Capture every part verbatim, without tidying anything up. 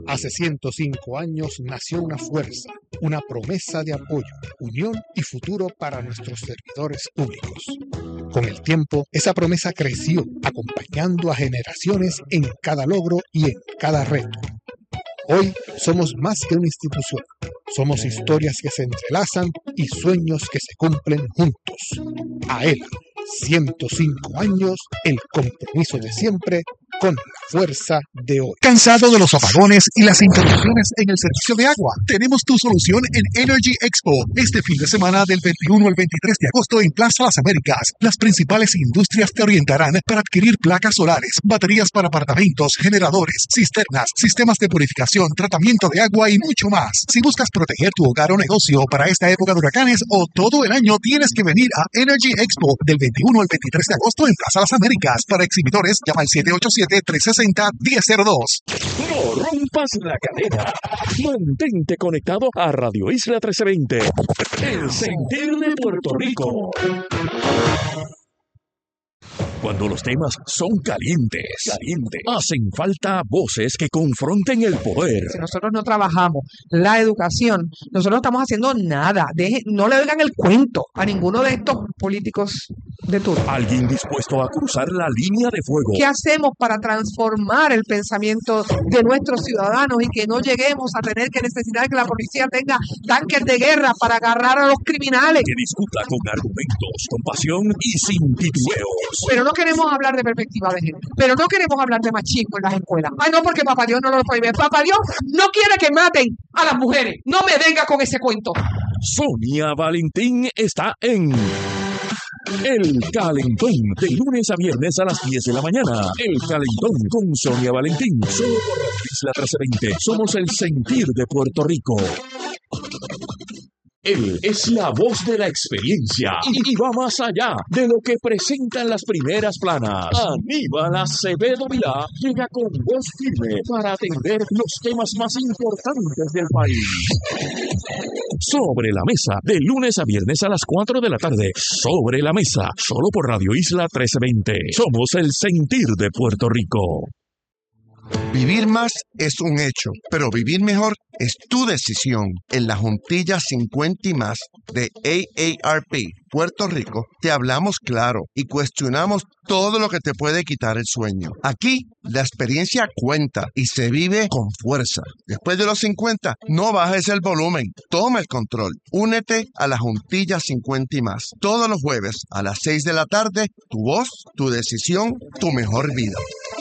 Hace ciento cinco años nació una fuerza, una promesa de apoyo, unión y futuro para nuestros servidores públicos. Con el tiempo, esa promesa creció, acompañando a generaciones en cada logro y en cada reto. Hoy somos más que una institución. Somos historias que se entrelazan y sueños que se cumplen juntos. AELA, ciento cinco años, el compromiso de siempre con la fuerza de hoy. ¿Cansado de los apagones y las interrupciones en el servicio de agua? Tenemos tu solución en Energy Expo. Este fin de semana del veintiuno al veintitrés de agosto en Plaza Las Américas. Las principales industrias te orientarán para adquirir placas solares, baterías para apartamentos, generadores, cisternas, sistemas de purificación, tratamiento de agua y mucho más. Si buscas proteger tu hogar o negocio para esta época de huracanes o todo el año, tienes que venir a Energy Expo del veintiuno al veintitrés de agosto en Plaza Las Américas. Para exhibidores, llama al siete ocho siete, tres seis cero, uno cero cero dos. No rompas la cadena. Mantente conectado a Radio Isla trece veinte. El sentir de Puerto Rico. Cuando los temas son calientes, calientes, hacen falta voces que confronten el poder. Si nosotros no trabajamos la educación, nosotros no estamos haciendo nada. Deje, no le oigan el cuento a ninguno de estos políticos de turno. Alguien dispuesto a cruzar la línea de fuego. ¿Qué hacemos para transformar el pensamiento de nuestros ciudadanos y que no lleguemos a tener que necesitar que la policía tenga tanques de guerra para agarrar a los criminales? Que discuta con argumentos, con pasión y sin titubeos. Pero no queremos hablar de perspectiva de género, pero no queremos hablar de machismo en las escuelas. Ay, no, porque Papá Dios no lo prohíbe. Papá Dios no quiere que maten a las mujeres. No me venga con ese cuento. Sonia Valentín está en El Calentón, de lunes a viernes a las diez de la mañana. El Calentón con Sonia Valentín, solo por la Isla trece veinte. Somos el sentir de Puerto Rico. Él es la voz de la experiencia y, y va más allá de lo que presentan las primeras planas. Aníbal Acevedo Vilá llega con voz firme para atender los temas más importantes del país. Sobre la mesa, de lunes a viernes a las cuatro de la tarde. Sobre la mesa, solo por Radio Isla trece veinte. Somos el sentir de Puerto Rico. Vivir más es un hecho, pero vivir mejor es tu decisión. En la Juntilla cincuenta y más de A A R P Puerto Rico te hablamos claro y cuestionamos todo lo que te puede quitar el sueño. Aquí la experiencia cuenta y se vive con fuerza. Después de los cincuenta, no bajes el volumen, toma el control. Únete a la Juntilla cincuenta y más. Todos los jueves a las seis de la tarde, tu voz, tu decisión, tu mejor vida.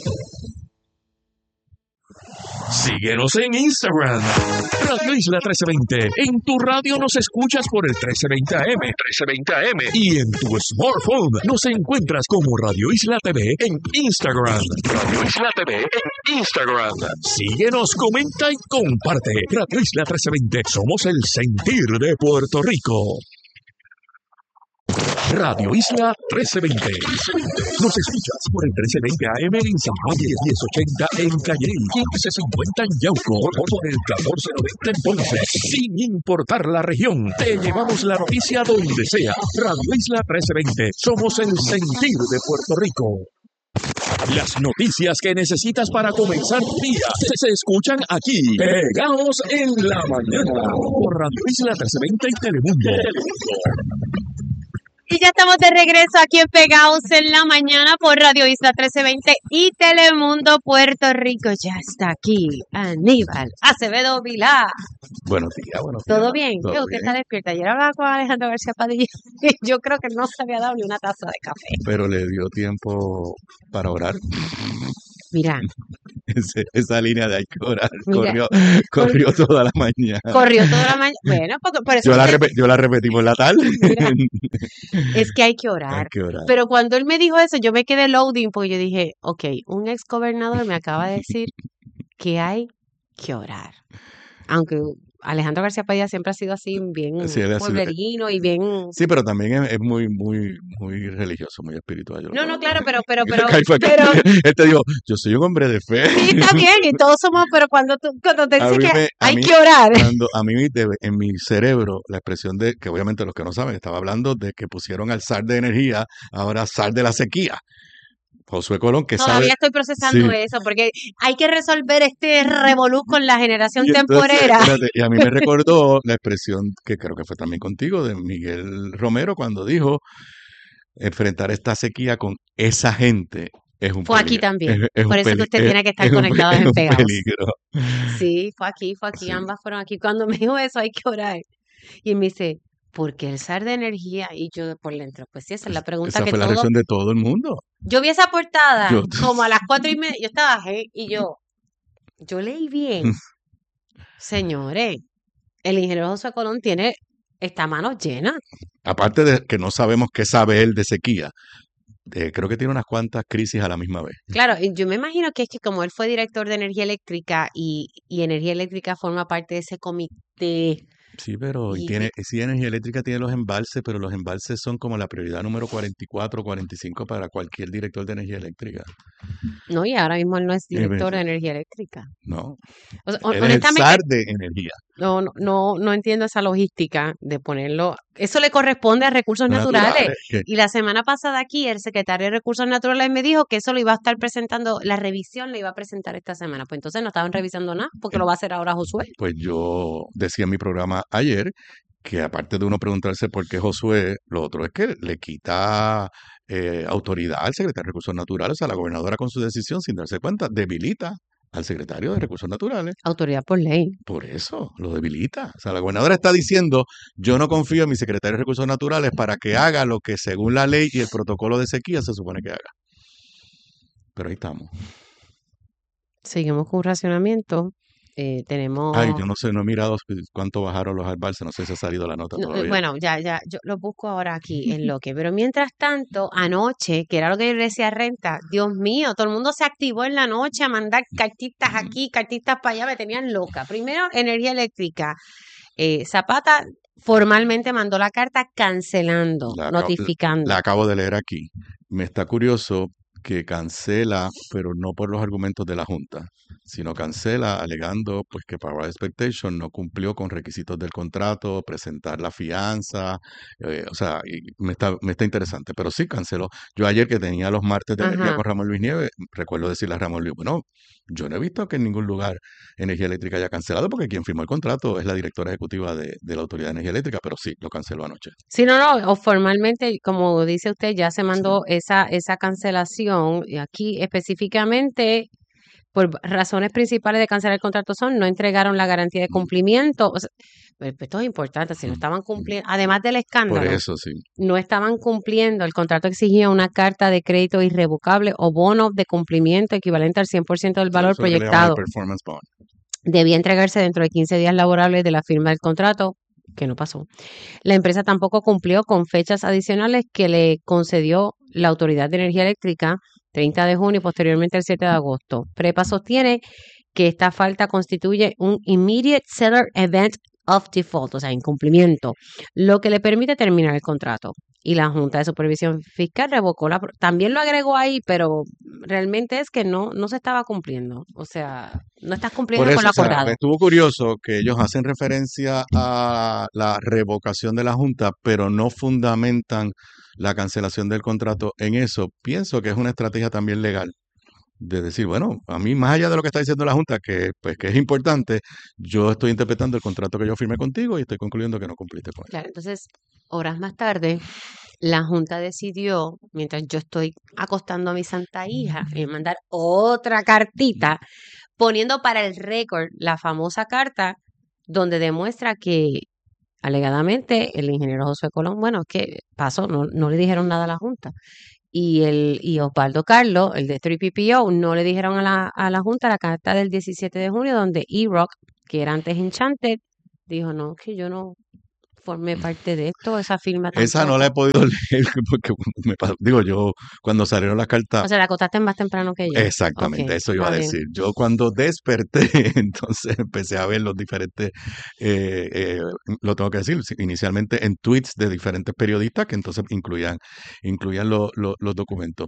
Síguenos en Instagram, Radio Isla trece veinte. En tu radio nos escuchas por el trece veinte A M, trece veinte A M. Y en tu smartphone nos encuentras como Radio Isla T V en Instagram. Radio Isla T V en Instagram. Síguenos, comenta y comparte. Radio Isla trece veinte. Somos el sentir de Puerto Rico. Radio Isla trece veinte. Nos escuchas por el trece veinte A M en San Juan, diez ochenta en Calle, quince cincuenta en Yauco, por el catorce noventa en Ponce. Sin importar la región, te llevamos la noticia donde sea. Radio Isla trece veinte. Somos el sentir de Puerto Rico. Las noticias que necesitas para comenzar tu día se escuchan aquí, pegados en la mañana, por Radio Isla trece veinte y Telemundo. Y ya estamos de regreso aquí en Pegados en la Mañana por Radio Isla trece veinte y Telemundo Puerto Rico. Ya está aquí Aníbal Acevedo Vilá. Buenos días, buenos días. ¿Todo bien? ¿Todo ¿Qué, ¿Usted bien? está despierta? Ayer hablaba con Alejandro García Padilla y yo creo que no se había dado ni una taza de café. Pero le dio tiempo para orar. Mira, Ese- esa línea de hay que orar Mira, corrió, corrió toda la mañana. corrió toda la mañana. Bueno, porque por eso Yo la, es que- repe- yo la repetí por la tarde. Mira, es que hay que orar. Hay que orar. Pero cuando él me dijo eso, yo me quedé loading porque yo dije, ok, un ex gobernador me acaba de decir que hay que orar. Aunque Alejandro García Padilla siempre ha sido así, bien Sí, él ha sido- pueblerino y bien... Sí, pero también es, es muy, muy, muy religioso, muy espiritual. Yo lo No, no, conozco. claro, pero, pero, pero, Ahí fue que- pero, Él te dijo, yo soy un hombre de fe. sí, está bien, y todos somos, pero cuando, tú, cuando te A dice mí que me- a hay mí- que orar, Cuando a mí de- en mi cerebro la expresión de, que obviamente los que no saben, estaba hablando de que pusieron al zar de energía, ahora zar de la sequía. Josué Colón, que sabe... Todavía estoy procesando Sí. eso, porque hay que resolver este revolú con la generación Y entonces, temporera. espérate, y a mí me recordó la expresión que creo que fue también contigo, de Miguel Romero, cuando dijo, enfrentar esta sequía con esa gente es un Fue aquí peligro. también. Es, es un Por eso que peli- usted es- tiene que estar es un pe- conectados es en un Pegados. peligro. Sí, fue aquí, fue aquí, Sí. ambas fueron aquí. Cuando me dijo eso, hay que orar. Y me dice, ¿por qué el S A R de energía? Y yo por dentro, pues sí, esa es la pregunta Esa que fue la todo... reacción de todo el mundo. Yo vi esa portada Yo, como a las cuatro y media, yo estaba, hey, y yo, yo leí bien. Señores, el ingeniero José Colón tiene esta mano llena. aparte de que no sabemos qué sabe él de sequía, eh, creo que tiene unas cuantas crisis a la misma vez. Claro, y yo me imagino que es que como él fue director de energía eléctrica y, y energía eléctrica forma parte de ese comité. Sí, pero y Y, tiene, sí, energía eléctrica tiene los embalses, pero los embalses son como la prioridad número cuarenta y cuatro, cuarenta y cinco para cualquier director de energía eléctrica. no, y ahora mismo él no es Eh, director de energía eléctrica. No, O sea, hon- él es el S honestamente, A R de energía no, no, no, no entiendo esa logística de ponerlo. Eso le corresponde a recursos naturales. naturales. que- Y la semana pasada aquí el secretario de Recursos Naturales me dijo que eso lo iba a estar presentando, la revisión lo iba a presentar esta semana. Pues entonces no estaban revisando nada, porque lo va a hacer ahora Josué. Pues yo decía en mi programa ayer que aparte de uno preguntarse por qué Josué, lo otro es que le quita eh, autoridad al secretario de Recursos Naturales, a la gobernadora con su decisión sin darse cuenta, debilita al secretario de Recursos Naturales. Autoridad por ley. Por eso, lo debilita. O sea, la gobernadora está diciendo, yo no confío en mi secretario de Recursos Naturales para que haga lo que según la ley y el protocolo de sequía se supone que haga. Pero ahí estamos. Seguimos con un racionamiento. Eh, tenemos... Ay, yo no sé, no he mirado cuánto bajaron los embalses, no sé si ha salido la nota No, eh, todavía. bueno, ya, ya, yo lo busco ahora aquí en lo que, pero mientras tanto, anoche, que era lo que yo le decía a Renta, Dios mío, todo el mundo se activó en la noche a mandar cartitas aquí, cartitas para allá, me tenían loca. Primero, energía eléctrica. Eh, Zapata formalmente mandó la carta cancelando, La acabo, notificando. la acabo de leer aquí. Me está curioso que cancela, pero no por los argumentos de la Junta, sino cancela alegando pues que Power Expectation no cumplió con requisitos del contrato, presentar la fianza, eh, o sea, y me está, me está interesante, pero sí canceló. Yo ayer que tenía los martes de energía Ajá. con Ramón Luis Nieves, recuerdo decirle a Ramón Luis, bueno, yo no he visto que en ningún lugar Energía Eléctrica haya cancelado, porque quien firmó el contrato es la directora ejecutiva de, de la Autoridad de Energía Eléctrica, pero sí, lo canceló anoche. Sí, no, no, o formalmente, como dice usted, ya se mandó esa, esa cancelación. Y aquí específicamente, por razones principales de cancelar el contrato son no entregaron la garantía de cumplimiento. O sea, pues, pues, esto es importante, si no estaban cumpliendo, además del Por escándalo, eso sí. no estaban cumpliendo, el contrato exigía una carta de crédito irrevocable o bono de cumplimiento equivalente al cien por ciento del valor Eso es lo que le llaman el proyectado. performance bond. Debía entregarse dentro de quince días laborables de la firma del contrato, que no pasó. La empresa tampoco cumplió con fechas adicionales que le concedió la Autoridad de Energía Eléctrica, treinta de junio y posteriormente el siete de agosto. Prepa sostiene que esta falta constituye un immediate seller event of default, o sea, incumplimiento, lo que le permite terminar el contrato. Y la Junta de Supervisión Fiscal revocó la... pro- También lo agregó ahí, pero realmente es que no, no se estaba cumpliendo. O sea, no estás Por cumpliendo con eso, lo o sea, acordado. me estuvo curioso que ellos hacen referencia a la revocación de la Junta, pero no fundamentan la cancelación del contrato en eso. Pienso que es una estrategia también legal de decir, bueno, a mí más allá de lo que está diciendo la Junta, que pues que es importante, yo estoy interpretando el contrato que yo firmé contigo y estoy concluyendo que no cumpliste con él. Claro, entonces, horas más tarde, la Junta decidió, mientras yo estoy acostando a mi santa hija, eh, mandar otra cartita, poniendo para el récord la famosa carta donde demuestra que alegadamente el ingeniero José Colón, bueno, ¿qué pasó? No, no le dijeron nada a la Junta. Y el y Osvaldo Carlos, el de tres P P O, no le dijeron a la, a la Junta la carta del diecisiete de junio donde E-Rock, que era antes Enchanted, dijo, no, que yo no formé parte de esto, esa firma Esa no la he tampoco. podido leer porque me pa- digo yo, cuando salieron las cartas, O sea, la acostaste más temprano que yo. Ok, exactamente, eso iba a está bien. decir. Yo cuando desperté, entonces empecé a ver los diferentes, eh, eh, lo tengo que decir, sí, inicialmente en tweets de diferentes periodistas que entonces incluían, incluían lo- lo- los documentos.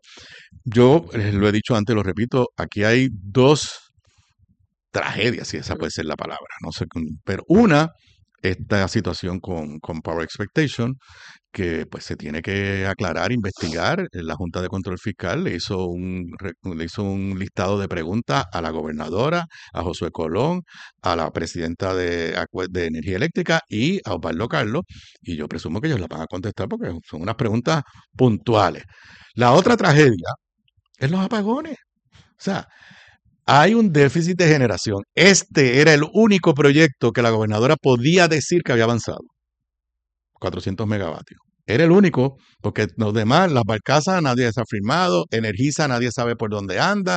Yo eh, lo he dicho antes, lo repito, aquí hay dos tragedias, si esa puede ser la palabra, no sé, pero una esta situación con, con Power Expectation, que pues se tiene que aclarar, investigar. La Junta de Control Fiscal le hizo un, re- le hizo un listado de preguntas a la gobernadora, a Josué Colón, a la presidenta de, Acue- de Energía Eléctrica y a Osvaldo Carlos, y yo presumo que ellos la van a contestar porque son unas preguntas puntuales. La otra tragedia es los apagones. O sea, hay un déficit de generación. Este era el único proyecto que la gobernadora podía decir que había avanzado. cuatrocientos megavatios. Era el único, porque los demás, las barcazas, nadie se ha firmado, Energisa, nadie sabe por dónde anda.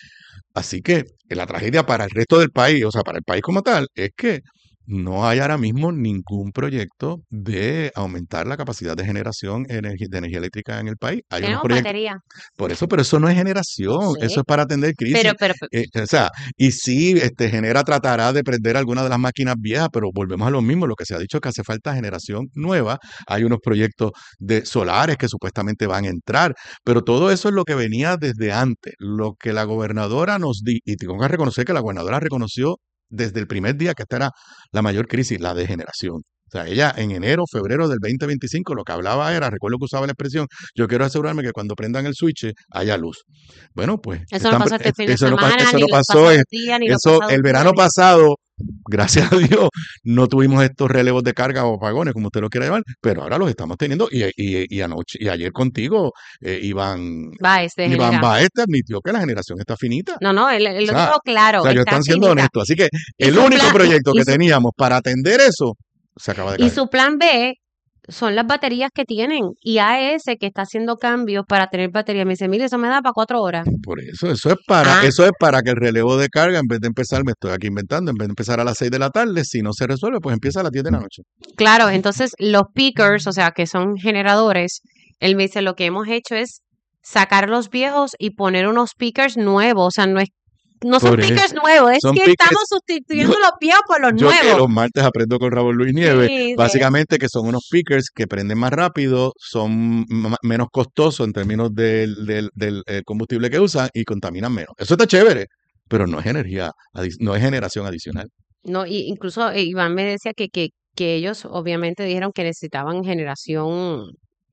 Así que la tragedia para el resto del país, o sea, para el país como tal, es que no hay ahora mismo ningún proyecto de aumentar la capacidad de generación energi- de energía eléctrica en el país. Hay unos Tenemos proyectos, batería. por eso, pero eso no es generación, Sé. eso es para atender crisis. Pero, pero, pero- Eh, o sea, y sí, este, Genera tratará de prender algunas de las máquinas viejas, pero volvemos a lo mismo. Lo que se ha dicho es que hace falta generación nueva. Hay unos proyectos de solares que supuestamente van a entrar, pero todo eso es lo que venía desde antes. Lo que la gobernadora nos di, y tengo que reconocer que la gobernadora reconoció desde el primer día que esta era la mayor crisis, la de generación. O sea, ella en enero, febrero del veinte veinticinco lo que hablaba era, recuerdo que usaba la expresión, yo quiero asegurarme que cuando prendan el switch haya luz. Bueno, pues eso no están- pasó este eh, fin de eso no, pa- semana, eso ni no los pasó, pasados eh, días, ni los eso pasados el verano días. pasado, gracias a Dios, no tuvimos estos relevos de carga o apagones, como usted lo quiera llamar, pero ahora los estamos teniendo y, y, y anoche y ayer contigo, eh, Iván, Va, este Iván genera. Baez te admitió que la generación está finita. No, no, él, él O lo sea, dijo claro, O sea, ellos está están siendo finita. honestos. Así que Y el su único plan- proyecto y que su- teníamos para atender eso se acaba de Y caer. su plan B son las baterías que tienen. Y A E S que está haciendo cambios para tener baterías. Me dice, mire, eso me da para cuatro horas. Por eso, eso es para, Ah. eso es para que el relevo de carga, en vez de empezar, me estoy aquí inventando, en vez de empezar a las seis de la tarde, si no se resuelve, pues empieza a las diez de la noche. Claro, entonces los peakers, o sea, que son generadores, él me dice, lo que hemos hecho es sacar los viejos y poner unos speakers nuevos. O sea, no es no son Por eso, speakers nuevos, es son que speakers- estamos sustituyendo yo- los viejos por los Yo que nuevos. los martes aprendo con Raúl Luis Nieves, Sí, sí. básicamente que son unos speakers que prenden más rápido, son ma- menos costosos en términos del, del, del, eh, combustible que usan y contaminan menos. Eso está chévere, pero no es energía, adi- no es generación adicional. No, y incluso eh, Iván me decía que, que, que ellos obviamente dijeron que necesitaban generación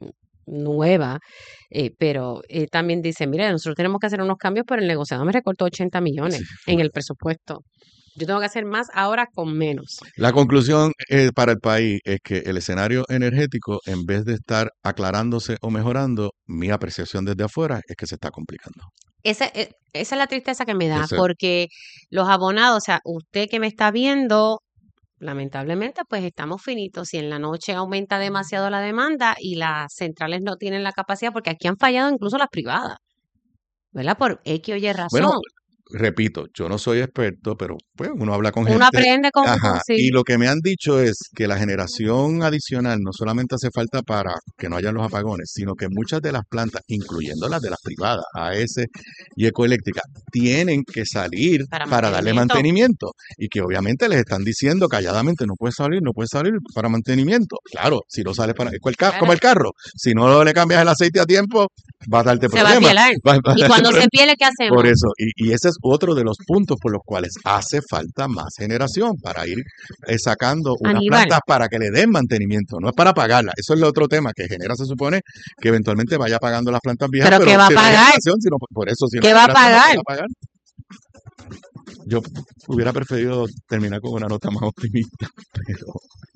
nueva, eh, pero eh, también dice, mira, nosotros tenemos que hacer unos cambios, pero el negociado me recortó ochenta millones Sí. en el presupuesto. Yo tengo que hacer más ahora con menos. La conclusión eh, para el país es que el escenario energético, en vez de estar aclarándose o mejorando, mi apreciación desde afuera es que se está complicando. Esa, eh, esa es la tristeza que me da, Ese- porque los abonados, o sea, usted que me está viendo, lamentablemente, pues estamos finitos. Si en la noche aumenta demasiado la demanda y las centrales no tienen la capacidad, porque aquí han fallado incluso las privadas, ¿verdad? Por X o Y razón. Bueno, repito, yo no soy experto, pero pues uno habla con Uno gente. aprende con, Ajá, con- sí. y lo que me han dicho es que la generación adicional no solamente hace falta para que no hayan los apagones, sino que muchas de las plantas, incluyendo las de las privadas, A E S y Ecoeléctrica, tienen que salir Para para, darle mantenimiento. mantenimiento. Y que obviamente les están diciendo calladamente, no puedes salir, no puedes salir para mantenimiento. Claro, si no sales para... el ca- Claro. Como el carro, si no le cambias el aceite a tiempo, va a darte Se va a problemas. pielar. Va- va a Y darte cuando se problemas. piele, ¿qué hacemos? Por eso, y, y ese es otro de los puntos por los cuales hace falta más generación para ir eh, sacando unas Aníbal. plantas para que le den mantenimiento, no es para pagarla. Eso es el otro tema que Genera, se supone que eventualmente vaya pagando las plantas viejas. ¿Pero qué va a si no hay pagar? generación, si no- por eso, si no ¿Qué hay va a generación, no pagar? va a pagar. Yo hubiera preferido terminar con una nota más optimista, pero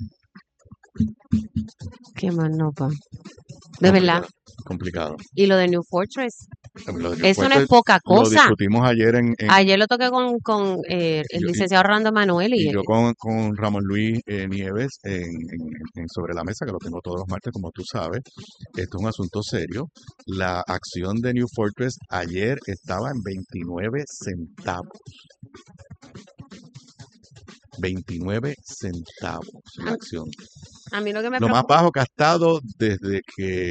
Qué mal no, pa. De verdad. complicado. Y lo de New Fortress, Lo de eso no Fuertes es poca Lo cosa. discutimos ayer en, en- Ayer lo toqué con, con eh, el Yo- y- licenciado Orlando Manuel y, Y yo con, con Ramón Luis eh, Nieves en, en- en Sobre la Mesa, que lo tengo todos los martes, como tú sabes. Esto es un asunto serio. La acción de New Fortress ayer estaba en veintinueve centavos. veintinueve centavos la Ah, acción. a mí lo que me Lo más preocupa. bajo que ha estado desde que